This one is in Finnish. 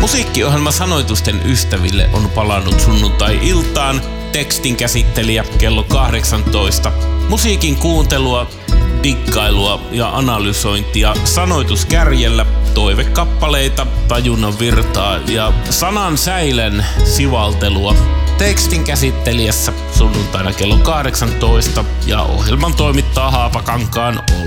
Musiikkiohjelma Sanoitusten ystäville on palannut sunnuntai-iltaan. Tekstin käsittelijä kello 18. Musiikin kuuntelua, dikkailua ja analysointia sanoituskärjellä, toivekappaleita, tajunnan virtaa ja sanan säilen sivaltelua. Tekstin käsittelijässä sunnuntaina kello 18 ja ohjelman toimittaa Haapakankaan